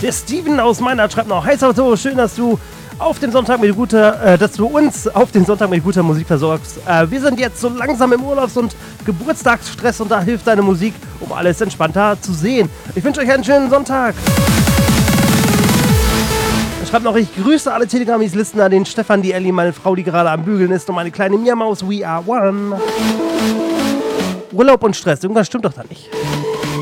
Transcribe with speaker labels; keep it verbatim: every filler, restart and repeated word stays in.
Speaker 1: Der Steven aus Meinert schreibt noch: Hi Salvatore, schön, dass du auf den Sonntag mit guter, äh, dass du uns auf den Sonntag mit guter Musik versorgst. Äh, wir sind jetzt so langsam im Urlaubs- und Geburtstagsstress und da hilft deine Musik, um alles entspannter zu sehen. Ich wünsche euch einen schönen Sonntag. Er schreibt noch: Ich grüße alle Telegramis-Listener, den Stefan, die Ellie, meine Frau, die gerade am Bügeln ist, und meine kleine Miamaus. We are one. Urlaub und Stress, irgendwas stimmt doch da nicht.